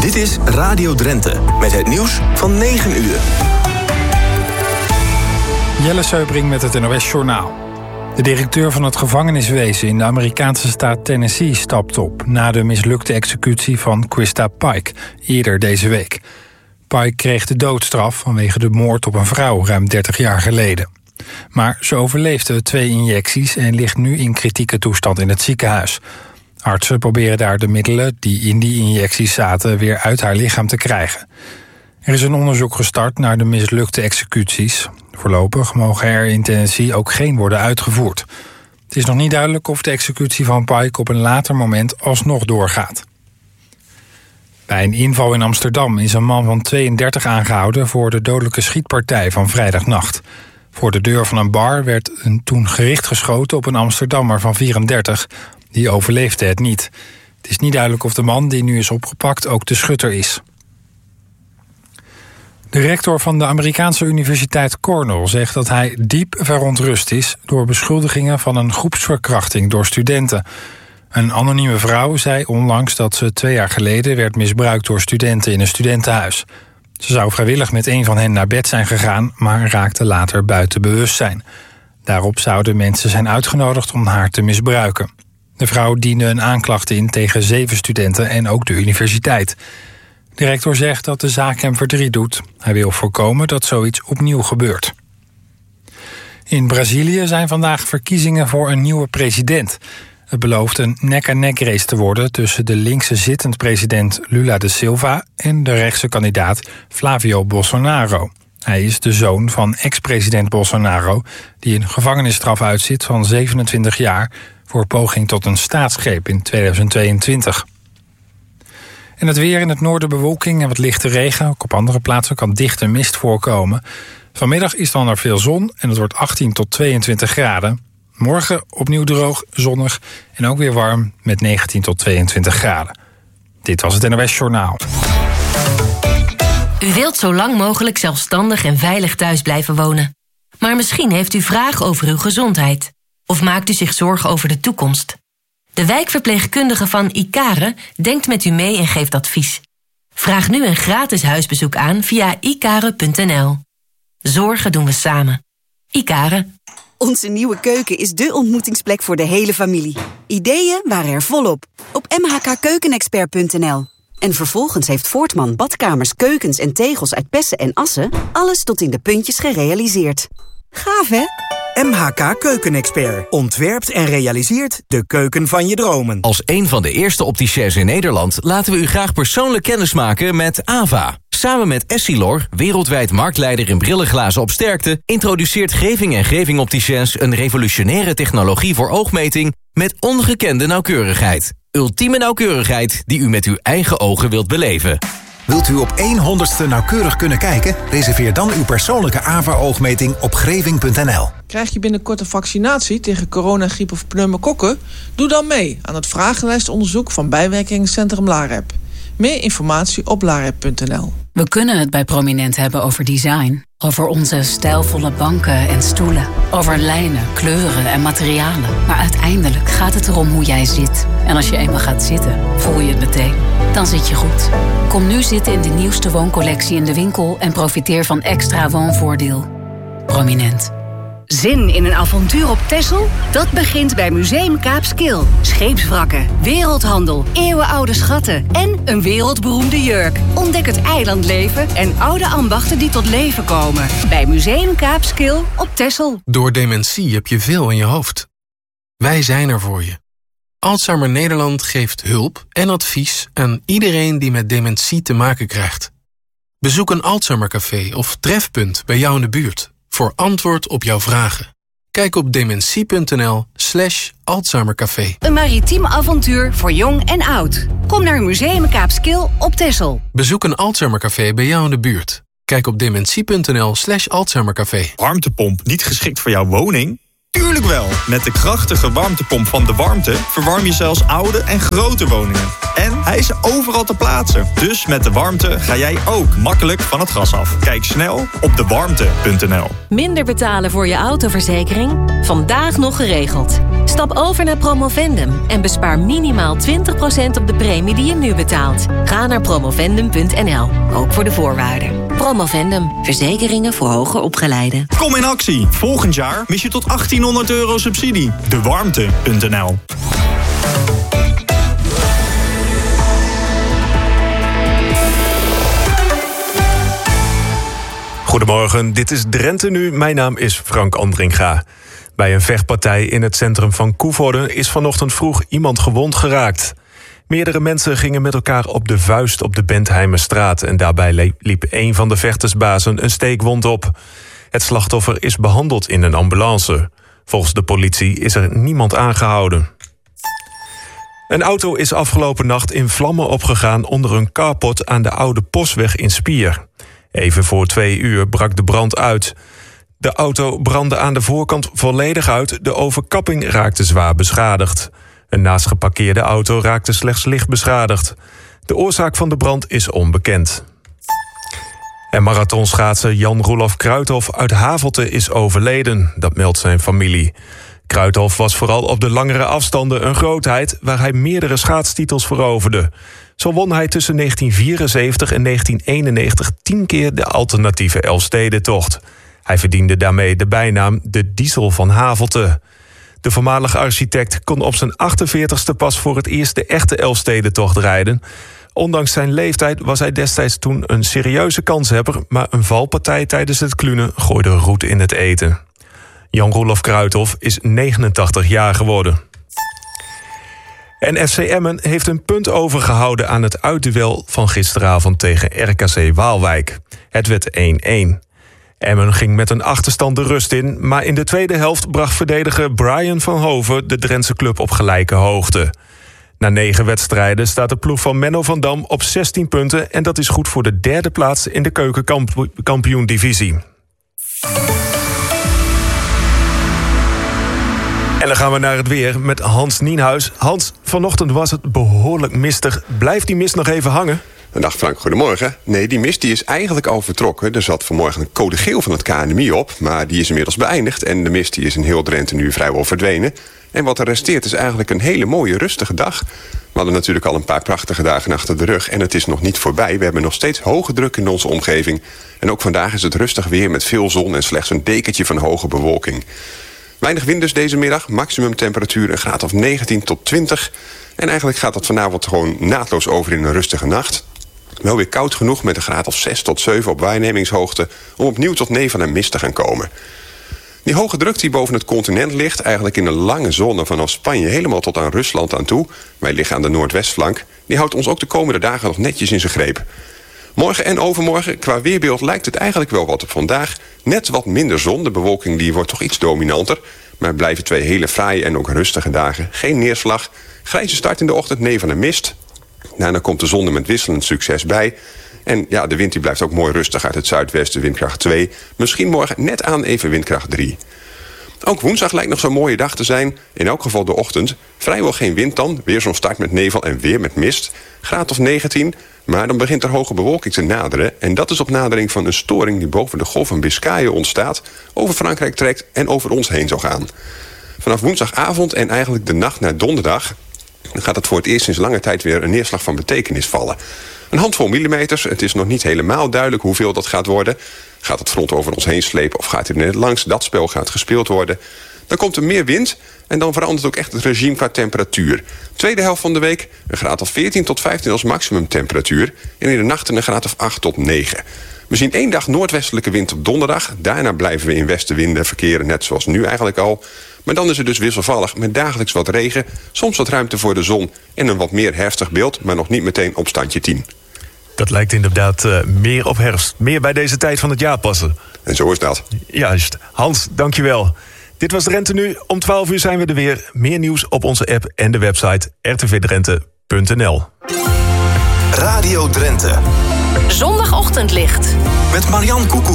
Dit is Radio Drenthe met het nieuws van 9 uur. Jelle Seubring met het NOS-journaal. De directeur van het gevangeniswezen in de Amerikaanse staat Tennessee stapt op na de mislukte executie van Christa Pike eerder deze week. Pike kreeg de doodstraf vanwege de moord op een vrouw ruim 30 jaar geleden. Maar ze overleefde 2 injecties en ligt nu in kritieke toestand in het ziekenhuis. Artsen proberen daar de middelen die in die injecties zaten weer uit haar lichaam te krijgen. Er is een onderzoek gestart naar de mislukte executies. Voorlopig mogen er in Tennessee ook geen worden uitgevoerd. Het is nog niet duidelijk of de executie van Pike op een later moment alsnog doorgaat. Bij een inval in Amsterdam is een man van 32 aangehouden voor de dodelijke schietpartij van vrijdagnacht. Voor de deur van een bar werd toen gericht geschoten op een Amsterdammer van 34. Die overleefde het niet. Het is niet duidelijk of de man die nu is opgepakt ook de schutter is. De rector van de Amerikaanse universiteit Cornell zegt dat hij diep verontrust is door beschuldigingen van een groepsverkrachting door studenten. Een anonieme vrouw zei onlangs dat ze 2 jaar geleden werd misbruikt door studenten in een studentenhuis. Ze zou vrijwillig met een van hen naar bed zijn gegaan, maar raakte later buiten bewustzijn. Daarop zouden mensen zijn uitgenodigd om haar te misbruiken. De vrouw diende een aanklacht in tegen 7 studenten en ook de universiteit. De rector zegt dat de zaak hem verdriet doet. Hij wil voorkomen dat zoiets opnieuw gebeurt. In Brazilië zijn vandaag verkiezingen voor een nieuwe president. Het belooft een nek-aan-nek race te worden tussen de linkse zittend president Lula da Silva en de rechtse kandidaat Flavio Bolsonaro. Hij is de zoon van ex-president Bolsonaro, die een gevangenisstraf uitzit van 27 jaar... voor poging tot een staatsgreep in 2022. En het weer: in het noorden bewolking en wat lichte regen. Ook op andere plaatsen kan dichte mist voorkomen. Vanmiddag is dan er veel zon en het wordt 18 tot 22 graden. Morgen opnieuw droog, zonnig en ook weer warm met 19 tot 22 graden. Dit was het NOS Journaal. U wilt zo lang mogelijk zelfstandig en veilig thuis blijven wonen. Maar misschien heeft u vragen over uw gezondheid. Of maakt u zich zorgen over de toekomst? De wijkverpleegkundige van Icare denkt met u mee en geeft advies. Vraag nu een gratis huisbezoek aan via icare.nl. Zorgen doen we samen. Icare. Onze nieuwe keuken is dé ontmoetingsplek voor de hele familie. Ideeën waren er volop op mhkkeukenexpert.nl. En vervolgens heeft Voortman badkamers, keukens en tegels uit Pessen en Assen alles tot in de puntjes gerealiseerd. Gaaf, hè? MHK Keukenexpert ontwerpt en realiseert de keuken van je dromen. Als een van de eerste opticiens in Nederland laten we u graag persoonlijk kennismaken met AVA. Samen met Essilor, wereldwijd marktleider in brillenglazen op sterkte, introduceert Geving en Geving Opticiens een revolutionaire technologie voor oogmeting met ongekende nauwkeurigheid. Ultieme nauwkeurigheid die u met uw eigen ogen wilt beleven. Wilt u op 1/100ste nauwkeurig kunnen kijken? Reserveer dan uw persoonlijke AVA-oogmeting op greving.nl. Krijg je binnenkort een vaccinatie tegen corona, griep of pneumokokken? Doe dan mee aan het vragenlijstonderzoek van bijwerkingencentrum LAREP. Meer informatie op larep.nl. We kunnen het bij Prominent hebben over design. Over onze stijlvolle banken en stoelen. Over lijnen, kleuren en materialen. Maar uiteindelijk gaat het erom hoe jij zit. En als je eenmaal gaat zitten, voel je het meteen. Dan zit je goed. Kom nu zitten in de nieuwste wooncollectie in de winkel en profiteer van extra woonvoordeel. Prominent. Zin in een avontuur op Texel? Dat begint bij Museum Kaapskil. Scheepswrakken, wereldhandel, eeuwenoude schatten en een wereldberoemde jurk. Ontdek het eilandleven en oude ambachten die tot leven komen. Bij Museum Kaapskil op Texel. Door dementie heb je veel in je hoofd. Wij zijn er voor je. Alzheimer Nederland geeft hulp en advies aan iedereen die met dementie te maken krijgt. Bezoek een Alzheimercafé of trefpunt bij jou in de buurt voor antwoord op jouw vragen. Kijk op dementie.nl/Alzheimercafé. Een maritiem avontuur voor jong en oud. Kom naar Museum Kaapskil op Texel. Bezoek een Alzheimercafé bij jou in de buurt. Kijk op dementie.nl/Alzheimercafé. Warmtepomp niet geschikt voor jouw woning? Tuurlijk wel! Met de krachtige warmtepomp van De Warmte verwarm je zelfs oude en grote woningen. En hij Hij is overal te plaatsen. Dus met de warmte ga jij ook makkelijk van het gas af. Kijk snel op dewarmte.nl. Minder betalen voor je autoverzekering? Vandaag nog geregeld. Stap over naar Promovendum en bespaar minimaal 20% op de premie die je nu betaalt. Ga naar promovendum.nl, ook voor de voorwaarden. Promovendum, verzekeringen voor hoger opgeleiden. Kom in actie. Volgend jaar mis je tot €1800 subsidie. Dewarmte.nl. Goedemorgen, dit is Drenthe Nu. Mijn naam is Frank Andringa. Bij een vechtpartij in het centrum van Koevoorde is vanochtend vroeg iemand gewond geraakt. Meerdere mensen gingen met elkaar op de vuist op de Bentheimerstraat en daarbij liep een van de vechtersbazen een steekwond op. Het slachtoffer is behandeld in een ambulance. Volgens de politie is er niemand aangehouden. Een auto is afgelopen nacht in vlammen opgegaan onder een carport aan de Oude Postweg in Spier. Even voor 2 uur brak de brand uit. De auto brandde aan de voorkant volledig uit. De overkapping raakte zwaar beschadigd. Een naast geparkeerde auto raakte slechts licht beschadigd. De oorzaak van de brand is onbekend. En marathonschaatser Jan-Roelof Kruithof uit Havelte is overleden. Dat meldt zijn familie. Kruithof was vooral op de langere afstanden een grootheid, waar hij meerdere schaatstitels veroverde. Zo won hij tussen 1974 en 1991 10 keer de alternatieve Elfstedentocht. Hij verdiende daarmee de bijnaam de Diesel van Havelte. De voormalige architect kon op zijn 48ste pas voor het eerst de echte Elfstedentocht rijden. Ondanks zijn leeftijd was hij destijds toen een serieuze kanshebber, maar een valpartij tijdens het klunen gooide roet in het eten. Jan-Roelof Kruithof is 89 jaar geworden. En FC Emmen heeft een punt overgehouden aan het uitduel van gisteravond tegen RKC Waalwijk. Het werd 1-1. Emmen ging met een achterstand de rust in, maar in de tweede helft bracht verdediger Brian van Hoven de Drentse club op gelijke hoogte. Na 9 wedstrijden staat de ploeg van Menno van Dam op 16 punten en dat is goed voor de 3e plaats in de keukenkampioen-divisie. En dan gaan we naar het weer met Hans Nienhuis. Hans, vanochtend was het behoorlijk mistig. Blijft die mist nog even hangen? Dag Frank, goedemorgen. Nee, die mist die is eigenlijk al vertrokken. Er zat vanmorgen een code geel van het KNMI op, maar die is inmiddels beëindigd en de mist die is in heel Drenthe nu vrijwel verdwenen. En wat er resteert is eigenlijk een hele mooie, rustige dag. We hadden natuurlijk al een paar prachtige dagen achter de rug en het is nog niet voorbij. We hebben nog steeds hoge druk in onze omgeving. En ook vandaag is het rustig weer met veel zon en slechts een dekentje van hoge bewolking. Weinig wind dus deze middag, maximum temperatuur een graad of 19 tot 20. En eigenlijk gaat dat vanavond gewoon naadloos over in een rustige nacht. Wel weer koud genoeg met een graad of 6 tot 7 op waarnemingshoogte om opnieuw tot nevel en mist te gaan komen. Die hoge druk die boven het continent ligt, eigenlijk in een lange zone vanaf Spanje helemaal tot aan Rusland aan toe. Wij liggen aan de noordwestflank. Die houdt ons ook de komende dagen nog netjes in zijn greep. Morgen en overmorgen, qua weerbeeld lijkt het eigenlijk wel wat op vandaag. Net wat minder zon, de bewolking die wordt toch iets dominanter. Maar het blijven 2 hele fraaie en ook rustige dagen. Geen neerslag, grijze start in de ochtend, nevel en mist. Daarna komt de zon er met wisselend succes bij. En ja, de wind die blijft ook mooi rustig uit het zuidwesten, windkracht 2. Misschien morgen net aan even windkracht 3. Ook woensdag lijkt nog zo'n mooie dag te zijn. In elk geval de ochtend. Vrijwel geen wind dan. Weer zo'n start met nevel en weer met mist. Graad of 19. Maar dan begint er hoge bewolking te naderen. En dat is op nadering van een storing die boven de golf van Biscayen ontstaat, over Frankrijk trekt en over ons heen zal gaan. Vanaf woensdagavond en eigenlijk de nacht naar donderdag dan gaat het voor het eerst sinds lange tijd weer een neerslag van betekenis vallen. Een handvol millimeters. Het is nog niet helemaal duidelijk hoeveel dat gaat worden. Gaat het front over ons heen slepen of gaat hij er net langs? Dat spel gaat gespeeld worden. Dan komt er meer wind en dan verandert ook echt het regime qua temperatuur. Tweede helft van de week een graad of 14 tot 15 als maximumtemperatuur. En in de nachten een graad of 8 tot 9. We zien 1 dag noordwestelijke wind op donderdag. Daarna blijven we in westenwinden verkeren, net zoals nu eigenlijk al. Maar dan is het dus wisselvallig met dagelijks wat regen, soms wat ruimte voor de zon en een wat meer herfstig beeld, maar nog niet meteen op standje 10. Dat lijkt inderdaad meer op herfst. Meer bij deze tijd van het jaar passen. En zo is dat. Juist. Hans, dankjewel. Dit was Drenthe Nu. Om 12 uur zijn we er weer. Meer nieuws op onze app en de website rtvdrenthe.nl. Radio Drenthe. Zondagochtendlicht. Met Marianne Koekoek.